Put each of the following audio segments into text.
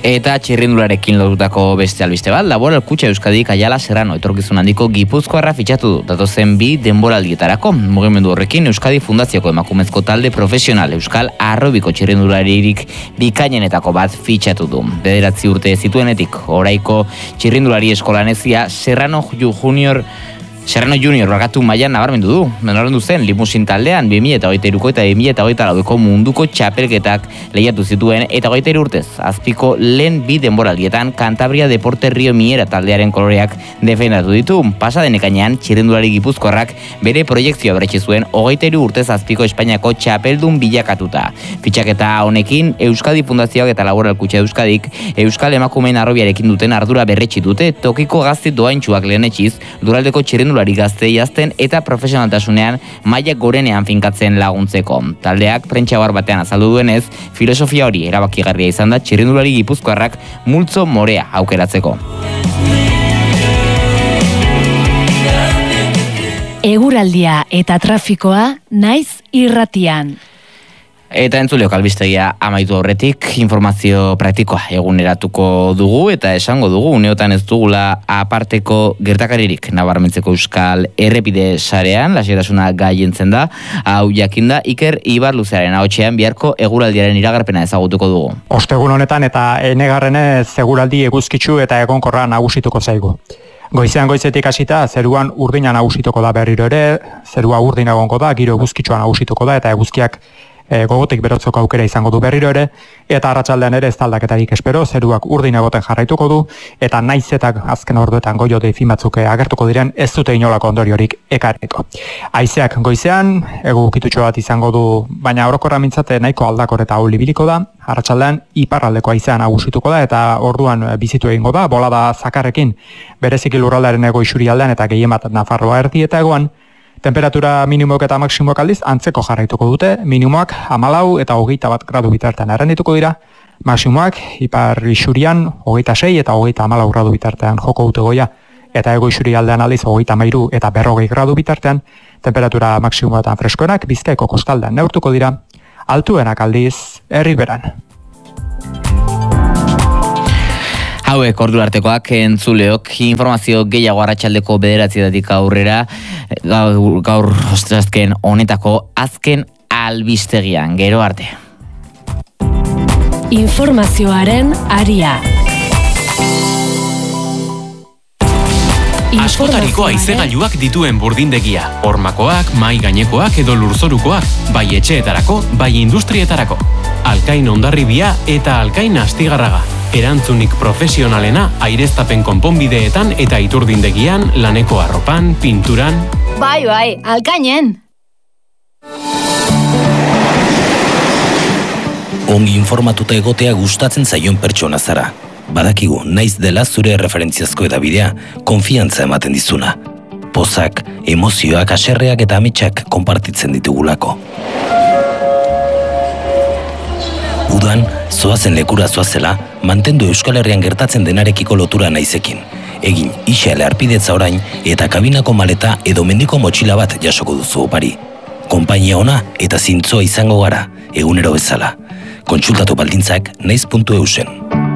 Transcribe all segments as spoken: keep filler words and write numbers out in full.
Eta txirrindularekin lotutako beste albiste bat, Laboral Kutxa Euskadik Aiala Serrano etorkizun handiko Gipuzkoarra fitxatu du, datozen bi denboraldietarako. Mugimendu horrekin Euskadi Fundazioko emakumezko talde profesional Euskal Arrobiko txirrindularirik bikainenetako bat fitxatu du. Bederatzi urte zituenetik, oraiko txirrindulari eskolanezia Serrano Junior Serrano Junior barkatu mailan nabarmendu du. Nabarmendu zen limusin taldean bi mila hogeita hiruko eta bi mila hogeita lauko munduko txapelketak lehiatu zituen eta hogeita hiru urtez azpiko lehen bi denboraldietan Cantabria Deporte Rio Miera taldearen koloreak defendatu ditu. Pasaden ekainean txirrindulari Gipuzkoarrak bere proiekzioa berretsi zuen hogeita hiru urtez azpiko Espainiako txapeldun bilakatuta. Fitxaketa honekin Euskadi Fundazioak eta Laboral Kutxa Euskadik Euskal Emakumeen Arrobiarekin duten ardura berretsi dute tokiko gazte doaintsuak lehenetxiz duraldeko txirrindulari gazte jazten eta profesionaltasunean maila gorenean finkatzen laguntzeko. Taldeak prentxabar batean azaldu duenez, filosofia hori erabakigarria izan da txirrindulari Gipuzkoarrak multzo morea aukeratzeko. Eguraldia eta trafikoa naiz irratian. Eta entzuleok albistegia amaitu horretik, informazio praktikoa eguneratuko dugu eta esango dugu uneotan ez dugula aparteko gertakaririk nabarmentzeko Euskal Errepide sarean, lasaitasuna gaientzen da, hau jakinda Iker Ibarluzearen ahotsean biharko eguraldiaren iragarpena ezagutuko dugu. Ostegun honetan eta enegarrenez eguraldi eguzkitsu eta egonkorra nagusituko zaigu. Goizean goizetik hasita zeruan urdina nagusituko da berriro ere, zerua urdin egongo da, giro eguzkitsua nagusituko da eta eguzkiak E, gogotik berotzeko aukera izango du berriro ere, eta arratsaldean ere ez aldaketarik espero, zeruak urdin egoten jarraituko du, eta naizetak azken orduetan goio deifin batzuk agertuko diren ez dute inolako ondoriorik ekarriko. Haizeak goizean, egukitutxo bat izango du, baina orokorra mintzate nahiko aldakor eta hau libiliko da, arratsaldean iparraldeko haizean nagusituko da, eta orduan bizitu egingo da, bolada zakarrekin, bereziki lurraldearen ego isurialdean eta gehien bat Nafarroa erdi eta egoan. Temperatura minimoak eta maksimoak aldiz antzeko jarraituko dute, minimoak hamalau eta hogeita bat gradu bitartean errendituko dira, maksimoak ipar isurian hogeita sei eta hogeita hamalau gradu bitartean joko dute goia, eta ego isurialdean aldiz hogeita hamairu eta berrogei gradu bitartean, temperatura maksimoetan freskoenak Bizkaiko kostaldean neurtuko dira, altuenak aldiz herriberan. Hauek ordu artekoak entzuleok informazio gehiago arratsaldeko bederatzietatik aurrera gaur, gaur ostrazken honetako azken albistegian. Gero arte. Informazioaren aria. Askotariko haizegailuak dituen burdindegia. Hormakoak, mai gainekoak edo lurzorukoak, bai etxeetarako, bai industrietarako. Alkain Hondarribia eta Alkain Astigarraga. Erantzunik profesionalena aireztapen konponbideetan eta iturdindegian, laneko arropan, pinturan. Bai, bai, Alkainen! Ongi informatuta egotea gustatzen zaion pertsona zara. Badakigu, naiz dela zure referentziazko edabidea, konfiantza ematen dizuna. Pozak, emozioak, haserreak eta ametsak konpartitzen ditugulako. Udan, zoazen lekura zoazela, mantendu Euskal Herrian gertatzen denarekiko lotura naizekin. Egin, isale arpidetza orain eta kabinako maleta edo mendiko motxila bat jasoko duzu opari. Konpainia ona eta zintzoa izango gara, egunero bezala. Kontsultatu baldintzak naiz puntu eusen.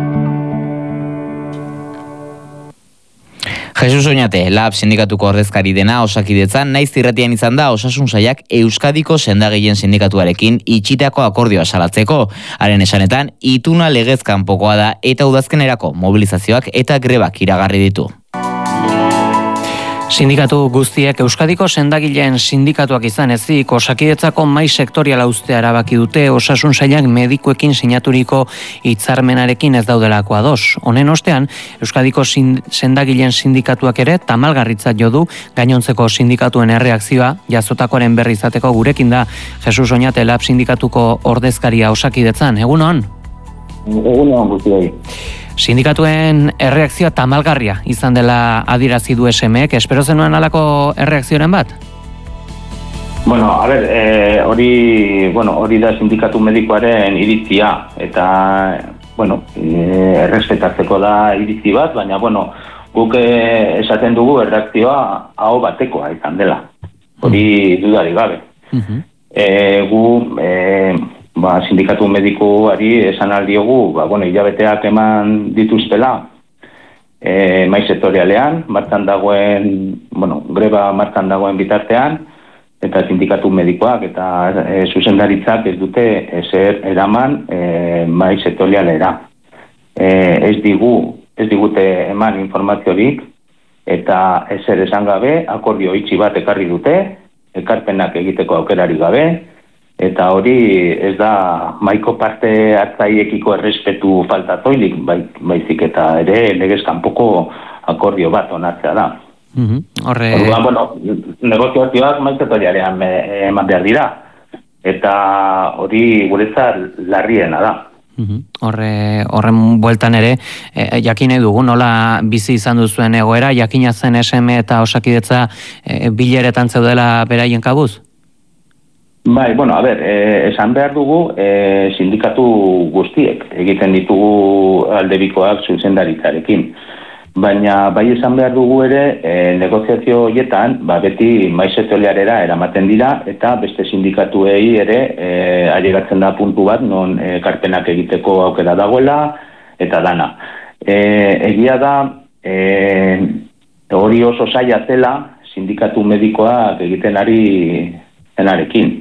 Jesus Oñate, Lab sindikatuko ordezkari dena Osakidetzan, naiz irratian izan da Osasun Sailak Euskadiko sendagileen sindikatuarekin itxitako akordioa salatzeko. Haren esanetan, ituna legez kanpokoa da eta udazkenerako mobilizazioak eta grebak iragarri ditu. Sindikatu guztiek Euskadiko sendagileen sindikatuak izan ezik, Osakidetzako mai sektoriala uztea erabaki dute Osasun Sailak medikuekin sinaturiko hitzarmenarekin ez daudelako ados. Honen ostean, Euskadiko sendagileen sindikatuak ere tamalgarritzat jo du gainontzeko sindikatuen erreakzioa jazotakoaren berri izateko gurekin da Jesus Oñate Lab sindikatuko ordezkaria Osakidetzan. Egunon? Egunon guztioi. Sindikatuen erreakzioa tamalgarria izan dela adierazi du S M ek, espero zenuen alako erreakzioaren bat? Bueno, a ver, eh, hori, bueno, hori da sindikatu medikoaren iritzia eta, bueno, eh, errespetatzeko da iritzi bat, baina, bueno, guk eh, esaten dugu erreakzioa aho batekoa izan dela. Hori dudari gabe. Uh-huh. Eh, gu, eh, ba, sindikatu medikuari esan aldiogu, ba, bueno, hilabeteak eman dituztela, e, mai sektorialean, martan dagoen, bueno, greba martan dagoen bitartean, eta sindikatu medikoak eta e, zuzendaritzak ez dute ezer eraman e, mai sektorialera. E, ez digu, ez digute eman informaziorik, eta ezer esan gabe, akordio itxi bat ekarri dute, ekarpenak egiteko aukerari gabe, eta hori ez da maiko parte hartzaiekiko errespetu faltatoilik, bai, baizik eta ere legez kanpoko akordio bat onartzea da. Mm-hmm. Horre... Orduan, bueno, negoziazioak maizetorialean eman behar dira, eta hori guretzat larriena da. Mm-hmm. Horre, horren bueltan ere, e, jakin nahi dugu, nola bizi izan duzuen egoera, jakina zen S M eta Osakidetza e, bileretan zeudela beraien kabuz? Bai, bueno, a ber, eh, esan behar dugu eh, sindikatu guztiek egiten ditugu aldebikoak zuzendaritzarekin. Baina bai esan behar dugu ere eh, negoziazio horietan ba, beti mai sektorialera eramaten dira eta beste sindikatuei ere eh, ailegatzen da puntu bat non eh, karpenak egiteko aukera dagoela eta dana. Eh, egia da eh, hori oso zaila zela sindikatu medikoak egiten ari zenarekin.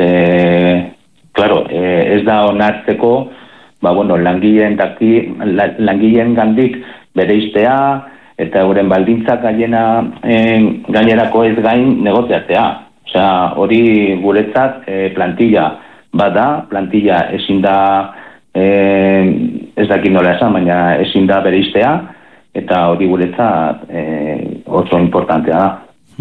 E, claro, e, ez da onartzeko ba, bueno, langileen, daki, la, langileen gandik bereiztea eta euren baldintzak gainera, e, gainerako ez gain negoziatzea. Osea, hori guretzat e, plantilla bada, plantilla ezin da e, ez dakit nola esan, baina ezin da bereiztea eta hori guretzat e, oso importantea da.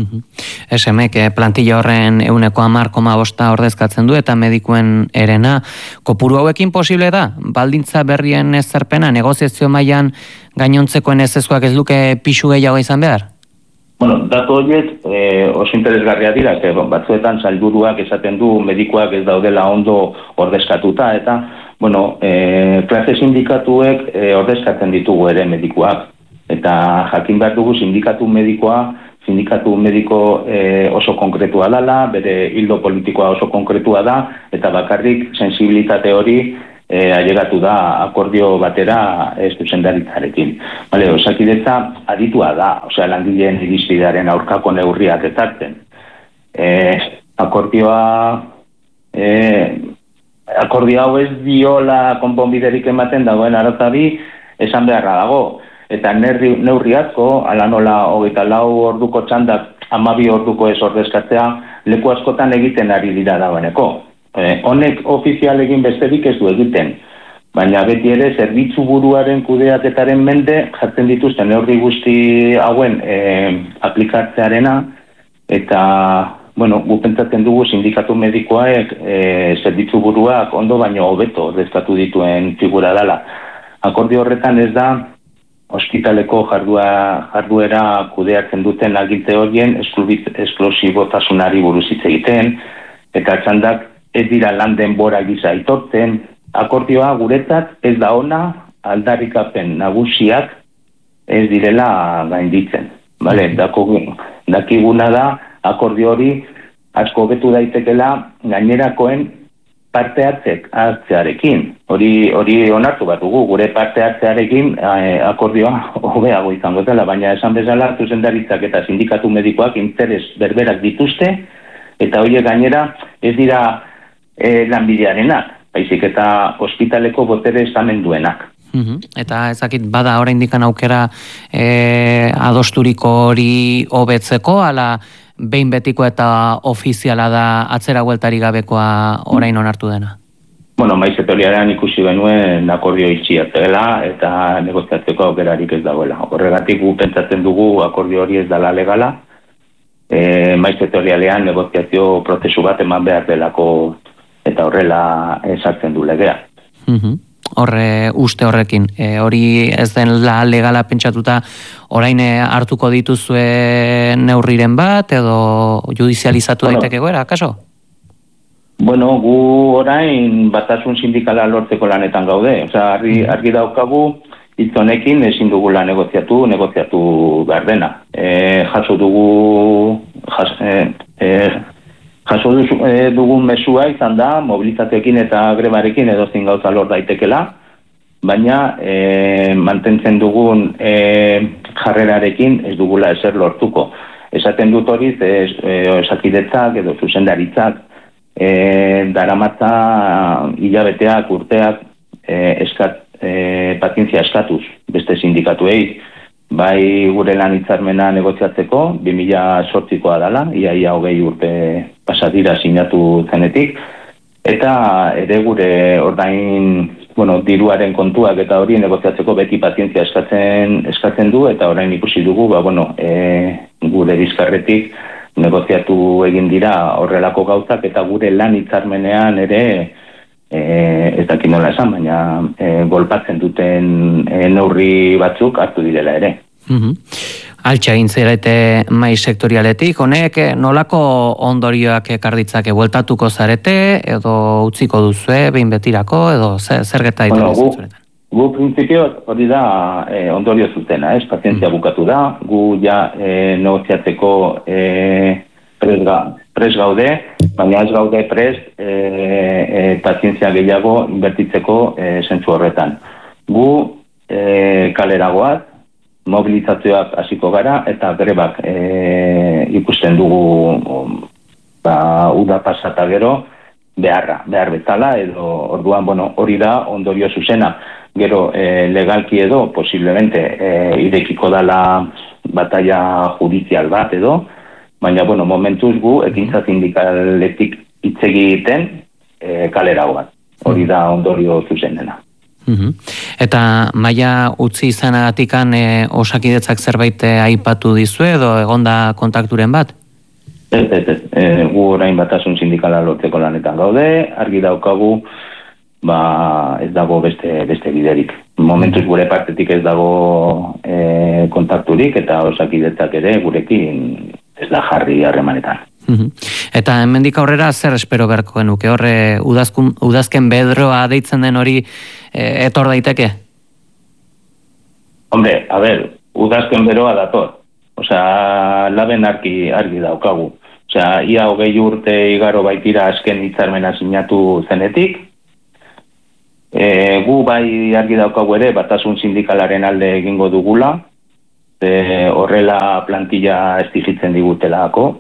S M K plantilla horren ehuneko hamar koma bosta ordezkatzen du eta medikuen erena. Kopuru hauekin posible da? Baldintza berrien ezarpena, negoziazio mailan gainontzekoen ezezkoak ez luke pixu gehiago izan behar? Bueno, datu horiek eh, oso interesgarria dira, que batzuetan sailburuak esaten du medikuak ez daudela ondo ordezkatuta, eta, bueno, eh, klase sindikatuek eh, ordezkatzen ditugu ere medikuak. Eta jakin behar dugu sindikatu medikoa sindikatu mediko e, oso konkretua dela, bere hildo politikoa oso konkretua da, eta bakarrik sensibilitate hori e, ailegatu da akordio batera ez zuzendaritzarekin. Vale, Osakidetza aditua da, osea langileen irizpidearen aurkako neurriak ezartzen. E, akordioa e, akordio hau ez diola konponbiderik ematen dagoen arazabi esan beharra dago. Eta neurri, neurri asko, ala nola hogeita lau orduko txandak hamabi orduko ez ordezkatzea, leku askotan egiten ari dira dagoeneko. E, honek ofizial egin besterik ez du egiten, baina beti ere zerbitzu buruaren kudeaketaren mende jartzen dituzten neurri guzti hauen e, aplikatzearena, eta bueno, gu pentsatzen dugu sindikatu medikoaek e, zerbitzu buruak ondo baino hobeto ordezkatu dituen figura dela. Akordio horretan ez da ospitaleko jardua, jarduera kudeatzen duten aginte horien esklusibotasunari buruz hitz egiten, eta txandak ez dira lan denbora gisa aitortzen. Akordioa guretzat ez da ona aldarrikapen nagusiak ez direla gainditzen. Vale, dako, dakiguna da akordio hori asko hobetu daitekela gainerakoen parte hartzek hartzearekin. Hori hori onartu bat dugu, gure parte hartzearekin eh, akordioa hobeago izango dela, baina esan bezala zuzendaritzak eta sindikatu medikoak interes berberak dituzte, eta horiek gainera ez dira eh, lanbidearenak, baizik eta ospitaleko botere estamenduenak. Uhum. Eta ezakit bada oraindik aukera e, adosturiko hori hobetzeko, ala behin betiko eta ofiziala da atzera bueltari gabekoa orain onartu dena? Bueno, mai sektorialean ikusi benuen akordio itxiak dela eta negoziatzeko aukerarik ez dagoela. Horregatik gu pentsatzen dugu akordio hori ez dela legala, e, mai sektorialean negoziazio prozesu bat eman behar delako eta horrela esartzen du legea. Uhum. Horre uste horrekin, e, hori ez den la legala pentsatuta orain hartuko dituzue neurriren bat edo judizializatu bueno, daiteke goera, akaso? Bueno, gu orain batasun sindikala lortzeko lanetan gaude, osea, argi, argi daukagu hitz honekin ezin dugula negoziatu, negoziatu behar dena. E, jaso dugu jas, e, e, jaso dugun mesua izan da, mobilizazioekin eta grebarekin edozein gauza lor daitekela, baina e, mantentzen dugun e, jarrerarekin ez dugula ezer lortuko. Esaten dut hori, osakidetzak edo zuzendaritzak e, daramatza hilabeteak, urteak e, eskat, e, pazientzia eskatuz beste sindikatuei, bai gure lan hitzarmena negoziatzeko, bi mila zortzikoa dela, ia ia hogei urte pasadira sinatu zenetik, eta ere gure ordain, bueno, diruaren kontuak eta hori negoziatzeko beti pazientzia eskatzen, eskatzen du, eta orain ikusi dugu, ba, bueno, e, gure bizkarretik negoziatu egin dira horrelako gauzak, eta gure lan hitzarmenean ere, e, ez dakit nola esan, baina e, golpatzen duten e, neurri batzuk hartu direla ere. Mm-hmm. Altxa egin zerete mai sektorialetik, honek nolako ondorioak ekarditzake, bueltatuko zarete, edo utziko duzue, behin betirako, edo zer, zer geta ditu bueno, gu, gu prinsipio hori da e, ondorio zutena, ez, pazientzia mm. bukatu da, gu ja e, negoziatzeko e, pres, ga, pres gaude, baina ez gaude pres e, e, pazientzia gehiago inbertitzeko e, zentzu horretan. Gu e, kaleragoaz, mobilizazioak hasiko gara eta grebak e, ikusten dugu ba, uda pasata gero beharra, behar bezala, edo orduan, bueno, hori da ondorio zuzena. Gero e, legalki edo, posiblemente e, irekiko dala batalla judizial bat edo, baina, bueno, momentuz gu ekintza sindikaletik hitz egiten e, kaleragoan. Hori da ondorio zuzenena. Uhum. Eta maila utzi izanagatikan e, osakidetzak zerbait e, aipatu dizue edo egonda kontakturen bat? Ez, ez, ez. E, gu orain batasun sindikala lortzeko lanetan gaude, argi daukagu, ba, ez dago beste, beste biderik. Momentuz gure partetik ez dago e, kontakturik eta osakidetzak ere gurekin ez da jarri harremanetan. Eta hemendik aurrera zer espero beharko genuke? Horre udazkun, udazken bedroa deitzen den hori e, etor daiteke? Hombre, a ber, udazken beroa dator. Osea, laben argi, argi daukagu. Osea, ia hogei urte igaro baitira azken hitzarmena sinatu zenetik. E, gu bai argi daukagu ere batasun sindikalaren alde egingo dugula. E, horrela plantilla estigitzen digutelako.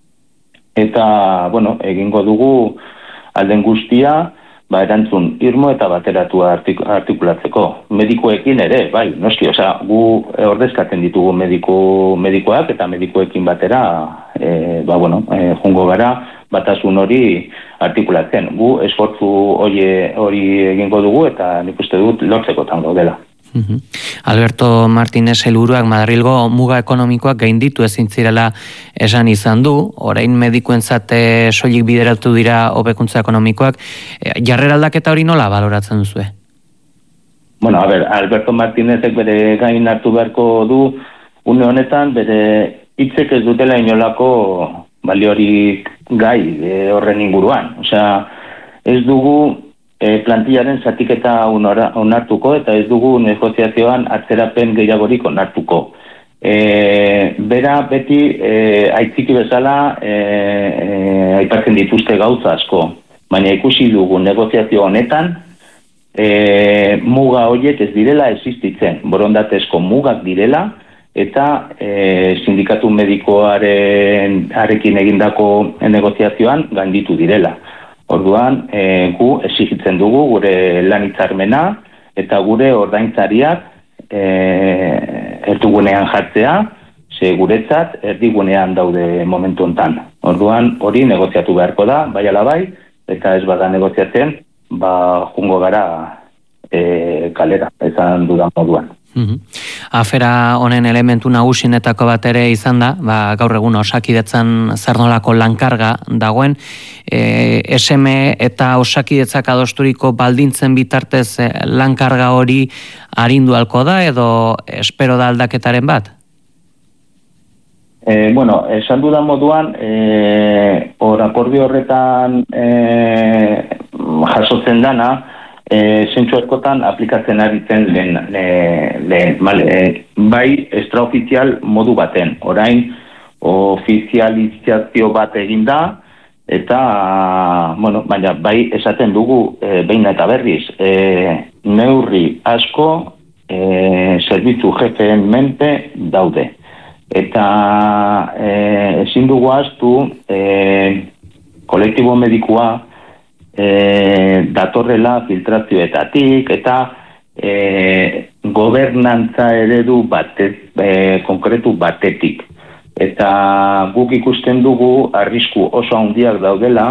Eta, bueno, egingo dugu alden guztia, ba, erantzun irmo eta bateratua artik, artikulatzeko. Medikoekin ere, bai, noski, osea, gu ordezkatzen ditugu mediku, medikoak eta medikoekin batera, e, ba, bueno, e, jungo gara, batasun hori artikulatzen. Gu esfortzu hori, hori egingo dugu eta nik uste dut lortzekotan gaudela. Uhum. Alberto Martínez helburuak Madrilgo muga ekonomikoak gainditu ezin zirela esan izan du, orain medikuentzat soilik bideratu dira hobekuntza ekonomikoak, jarrera aldaketa hori nola baloratzen duzue? Bueno, a ver, Alberto Martínezek bere gain hartu beharko du une honetan bere hitzek ez dutela inolako baliorik gai e, horren inguruan. Osea, ez dugu E, plantillaren zatiketa onartuko eta ez dugu negoziazioan atzerapen gehiagorik onartuko. E, bera beti e, aitziki bezala e, e, aipatzen dituzte gauza asko, baina ikusi dugu negoziazio honetan e, muga horiek ez direla existitzen, borondatezko mugak direla eta e, sindikatu medikoaren arekin egindako negoziazioan gainditu direla. Orduan, e, gu exigitzen dugu gure lan hitzarmena eta gure ordainsariak e, erdigunean jartzea, ze guretzat erdigunean daude momentu hontan. Orduan, hori negoziatu beharko da, bai ala bai, eta ez bada negoziatzen, ba jungo gara e, kalera, esan dudan moduan. Uhum. Afera honen elementu nagusinetako bat ere izan da, ba, gaur egun osakidetzan zer nolako lankarga dagoen, e, S M eta osakidetzak adosturiko baldintzen bitartez e, lankarga hori arindu halko da edo espero da aldaketaren bat? E, bueno, esan dudan moduan, e, hor akordio horretan e, jasotzen dana, E, zentsu askotan aplikatzen ari zen lehen, lehen male, e, bai extraofizial modu baten. Orain ofizializazio bat egin da Eta, bueno, baina bai esaten dugu e, behin eta berriz, e, neurri asko e, zerbitzu jefeen menpe daude. Eta e, ezin dugu ahaztu e, kolektibo medikua e, datorrela filtrazioetatik eta e, gobernantza eredu bate, e, konkretu batetik. Eta guk ikusten dugu arrisku oso handiak daudela,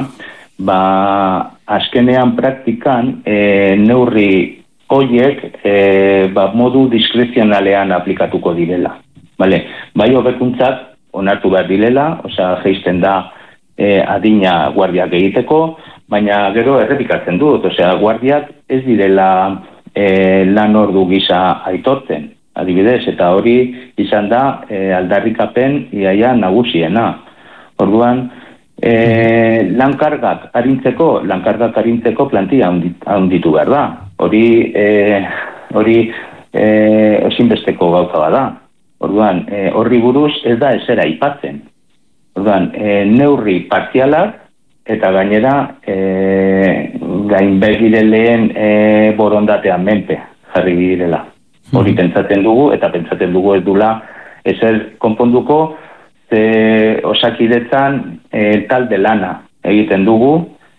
ba, azkenean praktikan e, neurri horiek e, ba, modu diskrezionalean aplikatuko direla. Vale. Bai hobekuntzak onartu behar direla, osea, jeisten da e, adina guardiak egiteko, baina gero errepikatzen dut, osea, guardiak ez direla e, lan ordu gisa aitortzen. Adibidez, eta hori izan da e, aldarrikapen iaia nagusiena. Orduan, e, lankargak arintzeko, lankargak arintzeko plantilla handitu behar da. Hori, e, hori e, ezinbesteko gauza bada. Orduan, e, horri buruz ez da ezera aipatzen. Orduan, e, neurri partzialak eta gainera e, gainbegireleen e, borondatean menpe jarri direla. Hori pentsatzen dugu, eta pentsatzen dugu ez dula ezer konponduko, ze osakidetzan e, talde lana egiten dugu,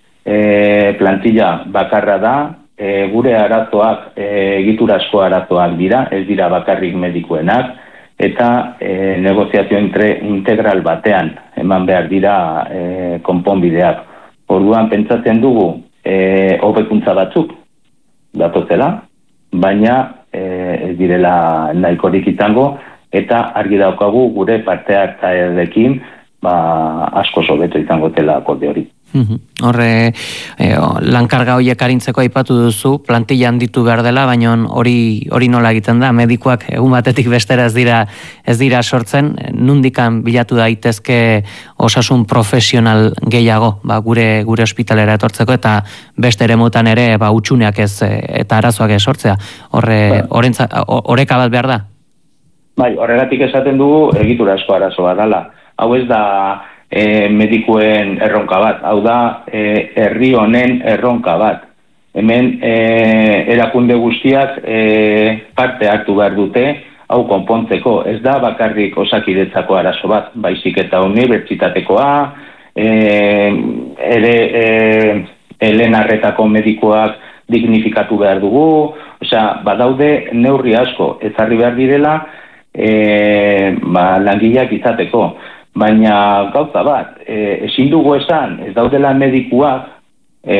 e, plantilla bakarra da, e, gure arazoak, e, egiturazko arazoak dira, ez dira bakarrik medikuenak, eta e, negoziazio entre, integral batean eman behar dira e, konponbideak. Orduan pentsatzen dugu e, hobekuntza batzuk datozela, baina ez direla nahikorik izango, eta argi daukagu gure parte hartzaileekin ba, asko sobeto izango dela akorde hori. Horre, e, lankarga horiek arintzeko aipatu duzu, plantilla handitu behar dela, baina hori hori nola egiten da, medikuak egun batetik bestera ez dira ez dira sortzen, nundikan bilatu daitezke osasun profesional gehiago, ba, gure gure ospitalera etortzeko, eta beste eremutan ere ba, utxuneak ez eta arazoak ez sortzea. Horre, orentza, oreka bat behar da? Bai, horregatik esaten dugu egiturazko arazo bat dela. Hau ez da E, medikuen erronka bat, hau da e, herri honen erronka bat. Hemen e, erakunde guztiak e, parte hartu behar dute, hau konpontzeko. Ez da bakarrik osakidetzako arazo bat, baizik eta unibertsitatekoa, e, ere e, helen arretako medikoak dignifikatu behar dugu, osea, badaude neurri asko ezarri behar direla e, ba, langileak izateko. Baina gauza bat, e, ezin dugu esan, ez daudela medikuak e,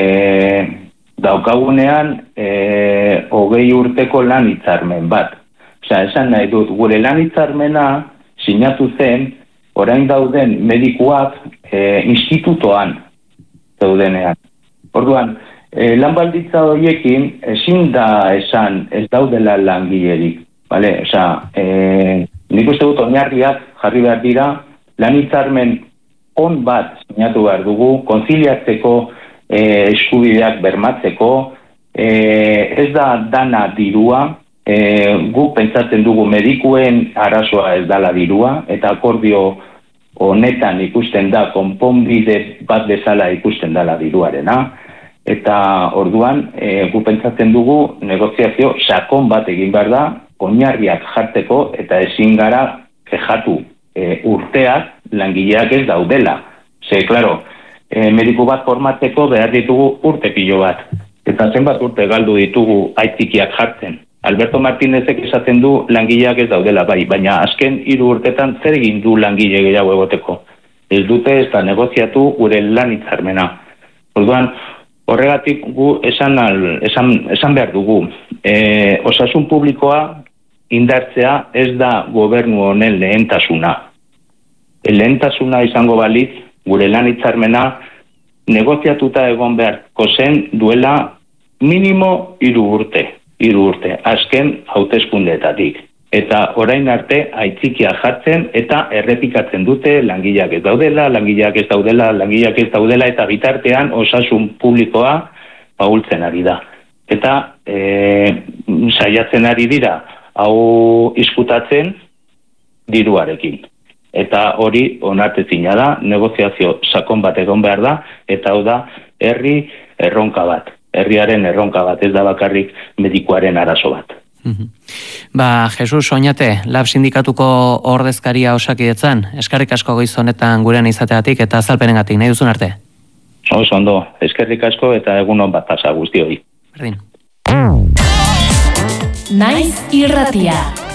daukagunean e, hogei urteko lan hitzarmen bat. Osea, esan nahi dut, gure lan hitzarmena sinatu zen, orain dauden medikuak e, institutoan daudenean. Orduan, e, lan balditza horiekin ezin da esan ez daudela langilerik. Vale? Osea, e, nik uste dut oinarriak jarri behar dira, lan hitzarmen on bat sinatu behar dugu, konziliatzeko e, eskubideak bermatzeko, e, ez da dana dirua, e, guk pentsatzen dugu medikuen arazoa ez dala dirua, eta akordio honetan ikusten da, konponbide bat bezala ikusten dala diruarena, eta orduan e, guk pentsatzen dugu negoziazio sakon bat egin behar da, oinarriak jarteko eta ezin gara kexatu. E, urteak langileak ez daudela. Ze, klaro, e, mediku bat formatzeko behar ditugu urte pilo bat. Eta zenbat urte galdu ditugu aitzikiak jartzen. Alberto Martinezek esaten du langileak ez daudela, bai, baina azken hiru urtetan zer egin du langile gehiago egoteko. Ez dute ez da negoziatu gure lan hitzarmena. Orduan, horregatik gu esan, al, esan, esan behar dugu. E, osasun publikoa indartzea ez da gobernu honen lehentasuna. Lehentasuna izango balitz, gure lan hitzarmena negoziatuta egon beharko zen duela minimo hiru urte, hiru urte, azken hauteskundeetatik. Eta orain arte aitzikia jartzen eta errepikatzen dute langileak ez daudela, langileak ez daudela, langileak ez daudela, eta bitartean osasun publikoa ahultzen ari da. Eta e, saiatzen ari dira hau izkutatzen diruarekin. eta hori onartezina da, negoziazio sakon bat egon behar da, eta hau da, herri erronka bat, herriaren erronka bat, ez da bakarrik medikuaren arazo bat. Ba, Jesus Oñate, Lab sindikatuko ordezkaria Osakidetzan, eskerrik asko goiz honetan gurean izateagatik eta azalpenengatik, nahi duzun arte? Oso ondo, eskerrik asko eta egun on bat pasa guztioi. Berdin. Naiz irratia.